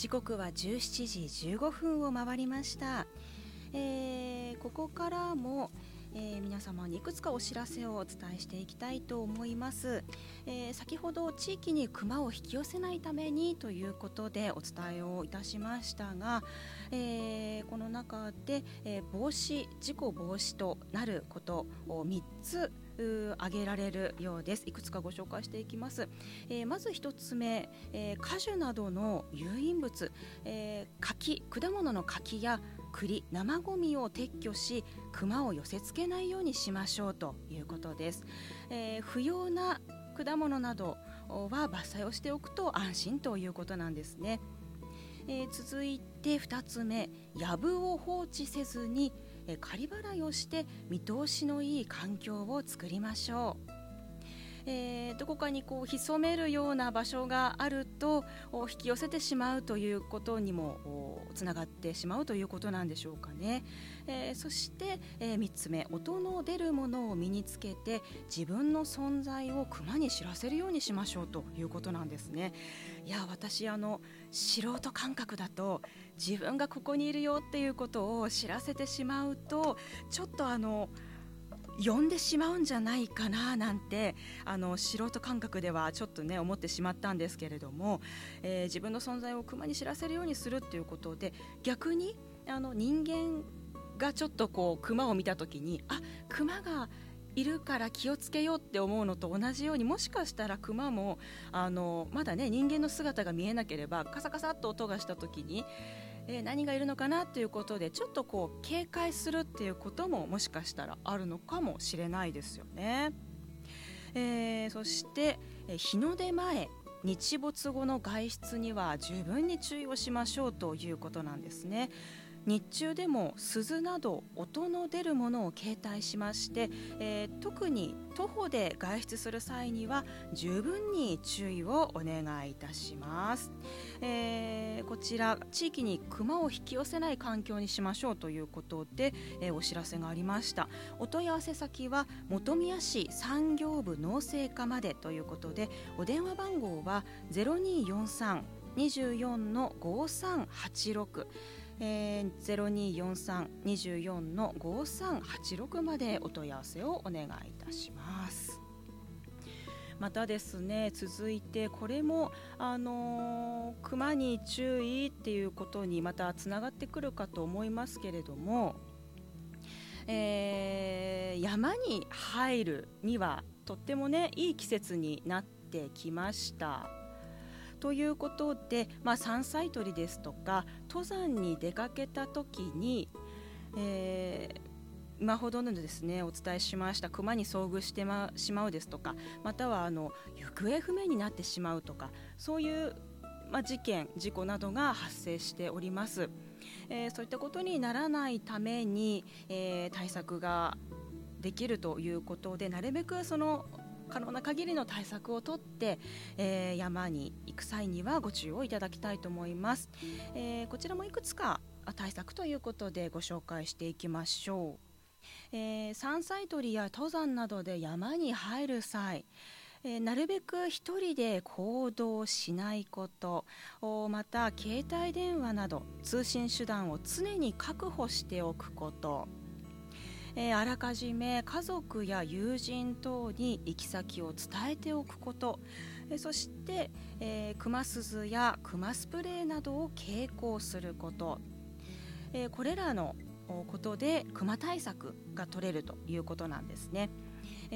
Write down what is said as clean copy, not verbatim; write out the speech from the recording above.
時刻は17時15分を回りました。ここからも、皆様にいくつかお知らせをお伝えしていきたいと思います。先ほど地域にクマを引き寄せないためにということでお伝えをいたしましたが、この中で、事故防止となることを3つ挙げられるようです。いくつかご紹介していきます。まず1つ目、果樹などの有印物、果物の柿や栗、生ゴミを撤去し、クマを寄せ付けないようにしましょうということです。不要な果物などは伐採をしておくと安心ということなんですね。続いて2つ目、藪を放置せずに仮払いをして見通しのいい環境を作りましょう。どこかに潜めるような場所があると引き寄せてしまうということにもつながってしまうということなんでしょうかね。そして、3つ目、音の出るものを身につけて自分の存在をクマに知らせるようにしましょうということなんですね。いや、私素人感覚だと自分がここにいるよっていうことを知らせてしまうとちょっと呼んでしまうんじゃないかななんて素人感覚ではちょっとね思ってしまったんですけれども、自分の存在をクマに知らせるようにするっていうことで、逆に人間がちょっとクマを見た時にクマがいるから気をつけようって思うのと同じように、もしかしたらクマもまだね人間の姿が見えなければカサカサっと音がした時に何がいるのかなということでちょっと警戒するっていうことももしかしたらあるのかもしれないですよね。そして日の出前、日没後の外出には十分に注意をしましょうということなんですね。日中でも鈴など音の出るものを携帯しまして、特に徒歩で外出する際には十分に注意をお願いいたします。こちら地域にクマを引き寄せない環境にしましょうということで、お知らせがありました。お問い合わせ先は本宮市産業部農政課までということで、お電話番号は 0243-24-53860243-24-5386までお問い合わせをお願いいたします。またですね、続いてこれもクマに注意っていうことにまたつながってくるかと思いますけれども、山に入るにはとってもねいい季節になってきましたということで、山菜採りですとか登山に出かけた時に、今ほどのですねお伝えしましたクマに遭遇してしまうですとか、または行方不明になってしまうとか、そういう、事故などが発生しております。そういったことにならないために、対策ができるということで、なるべくその可能な限りの対策をとって、山に行く際にはご注意をいただきたいと思います。こちらもいくつか対策ということでご紹介していきましょう。山菜採りや登山などで山に入る際、なるべく一人で行動しないこと、また携帯電話など通信手段を常に確保しておくこと、あらかじめ家族や友人等に行き先を伝えておくこと、そして、クマ鈴やクマスプレーなどを携行すること、これらのことでクマ対策が取れるということなんですね。